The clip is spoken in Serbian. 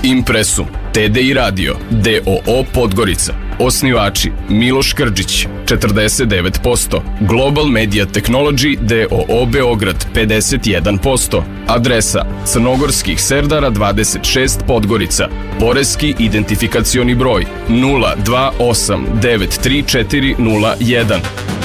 Impresum, TDI Radio, DOO Podgorica. Osnivači Miloš Krđić, 49%. Global Media Technology, DOO Beograd, 51%. Adresa Crnogorskih Serdara 26 Podgorica. Poreski identifikacioni broj 02893401.